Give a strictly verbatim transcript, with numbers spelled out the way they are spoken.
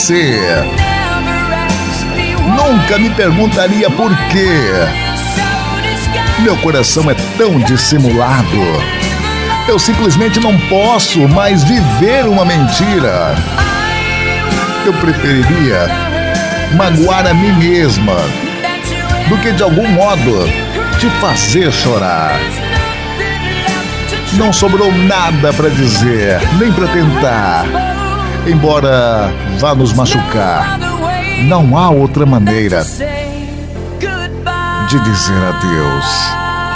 você. Nunca me perguntaria por quê. Meu coração é tão dissimulado. Eu simplesmente não posso mais viver uma mentira. Eu preferiria magoar a mim mesma do que de algum modo te fazer chorar. Não sobrou nada para dizer, nem para tentar. Embora vá nos machucar, não há outra maneira de dizer adeus.